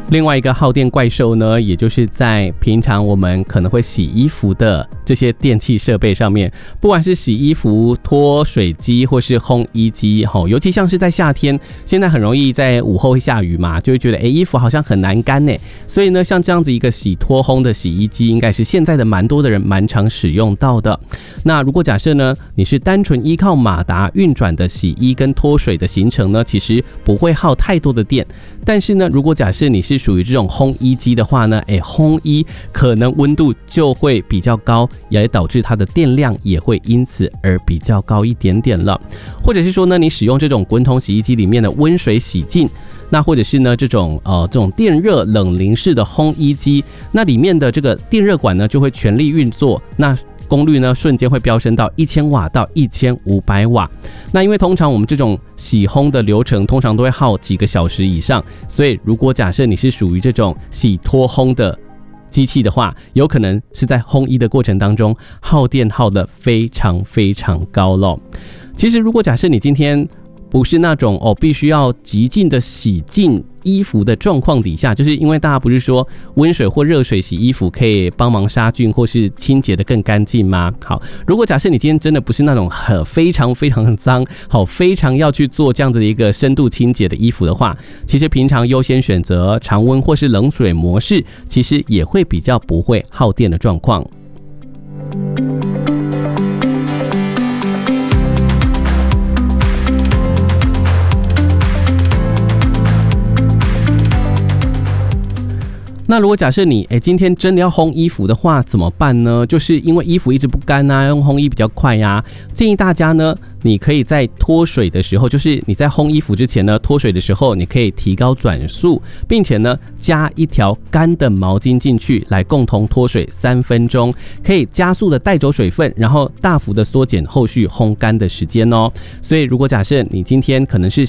另外一个耗电怪兽呢，也就是在平常我们可能会洗衣服的这些电器设备上面，不管是洗衣服、脱水机或是烘衣机，尤其像是在夏天，现在很容易在午后会下雨嘛，就会觉得衣服好像很难干呢。所以呢，像这样子一个洗脱烘的洗衣机，应该是现在的蛮多的人蛮常使用到的。那如果假设呢，你是单纯依靠马达运转的洗衣跟脱水的行程呢，其实不会耗太多的电。但是呢，如果假设你是属于这种烘衣机的话呢，烘衣可能温度就会比较高，也导致它的电量也会因此而比较高一点点了。或者是说呢，你使用这种滚筒洗衣机里面的温水洗净，那或者是呢这种电热冷凝式的烘衣机，那里面的这个电热管呢就会全力运作，那功率呢瞬间会飙升到1000瓦到1500瓦。那因为通常我们这种洗烘的流程通常都会耗几个小时以上，所以如果假设你是属于这种洗脱烘的机器的话，有可能是在烘衣的过程当中耗电耗得非常非常高了。其实如果假设你今天不是那种必须要极尽的洗净衣服的状况底下，就是因为大家不是说温水或热水洗衣服可以帮忙杀菌或是清洁的更干净吗？好，如果假设你今天真的不是那种非常非常脏，非常要去做这样子的一个深度清洁的衣服的话，其实平常优先选择常温或是冷水模式，其实也会比较不会耗电的状况。那如果假设你今天真的要烘衣服的话怎么办呢？就是因为衣服一直不干啊，用烘衣比较快啊，建议大家呢，你可以在脱水的时候，就是你在烘衣服之前呢，脱水的时候你可以提高转速，并且呢加一条干的毛巾进去，来共同脱水3分钟，可以加速的带走水分，然后大幅的缩减后续烘干的时间哦。所以如果假设你今天可能是